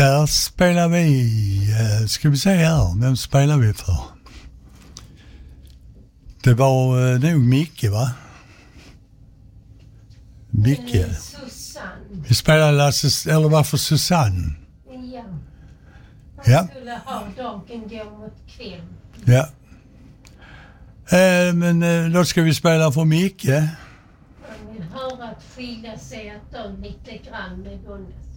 Där spelar vi, ska vi se här, vem spelar vi för? Det var nog Micke, va? Micke. Susanne. Vi spelar Lasse, eller varför Susanne? Ja. Ja. Skulle ha dagen gå mot kväll. Ja. Men då ska vi spela för Micke. Man vill höra att skilja sig att de lite grann med Gunnes.